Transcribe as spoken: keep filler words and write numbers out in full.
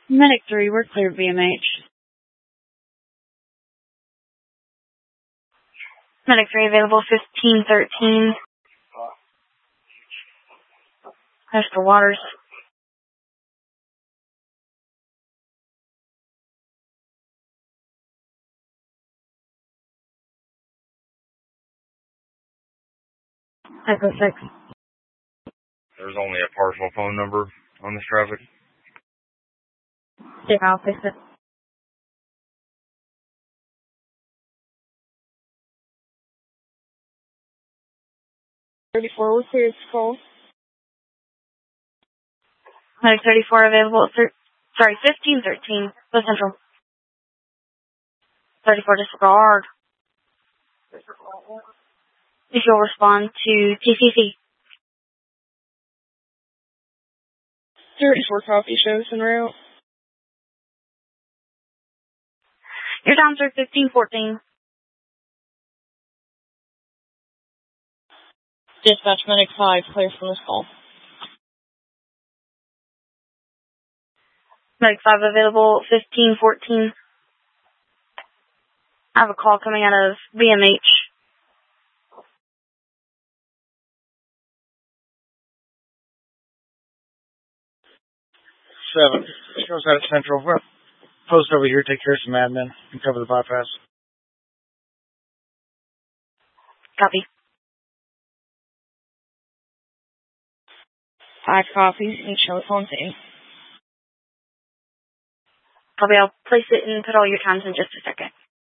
Medic three, we're clear B M H. Medic three available fifteen thirteen. That's for Waters. Echo six. There's only a partial phone number on this traffic. Yeah, I'll fix it. thirty-four, we're clear to call. Medic thirty-four available at thir- sorry, fifteen thirteen. Go Central. thirty-four disregard. If you'll respond to T C C. thirty-four copy, shows en route. Your times are fifteen fourteen. Dispatch Medic five, clear from this call. Medic five available fifteen fourteen. I have a call coming out of B M H. Seven. Shows out at Central. We're post over here, take care of some admin, and cover the bypass. Copy. Five copies, and show it's on scene. Copy, I'll place it and put all your times in just a second.